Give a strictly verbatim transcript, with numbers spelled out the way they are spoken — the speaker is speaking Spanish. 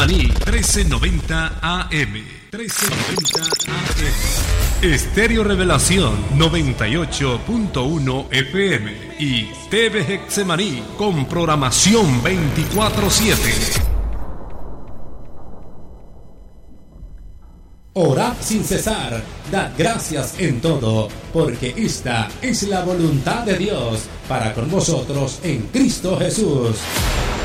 Getsemaní, trece noventa A M. trece noventa A M. Estéreo Revelación, noventa y ocho punto uno F M. Y T V Getsemaní, con programación veinticuatro siete. Orad sin cesar, dad gracias en todo, porque esta es la voluntad de Dios para con vosotros en Cristo Jesús.